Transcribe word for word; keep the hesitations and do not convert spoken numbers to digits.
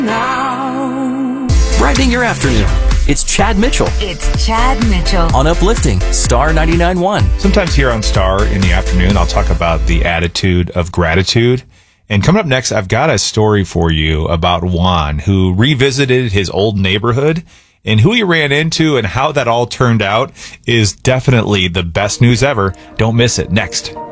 Now. Brightening your afternoon. It's Chad Mitchell. It's Chad Mitchell. On Uplifting, Star ninety-nine point one. Sometimes here on Star in the afternoon, I'll talk about the attitude of gratitude. And coming up next, I've got a story for you about Juan, who revisited his old neighborhood, and who he ran into and how that all turned out is definitely the best news ever. Don't miss it. Next.